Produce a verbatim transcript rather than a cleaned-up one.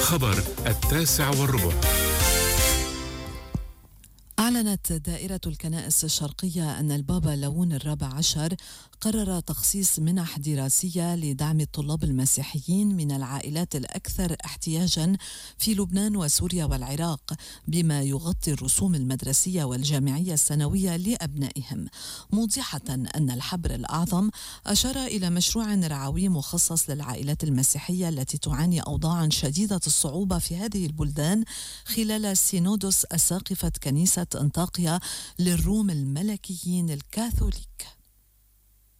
خبر التاسع والربع. أعلنت دائرة الكنائس الشرقية أن البابا ليون الرابع عشر قرر تخصيص منح دراسية لدعم الطلاب المسيحيين من العائلات الأكثر احتياجا في لبنان وسوريا والعراق، بما يغطي الرسوم المدرسية والجامعية السنوية لأبنائهم، موضحة أن الحبر الأعظم أشار إلى مشروع رعوي مخصص للعائلات المسيحية التي تعاني أوضاعا شديدة الصعوبة في هذه البلدان خلال سينودوس أساقفة كنيسة أنطاكيا للروم الملكيين الكاثوليك.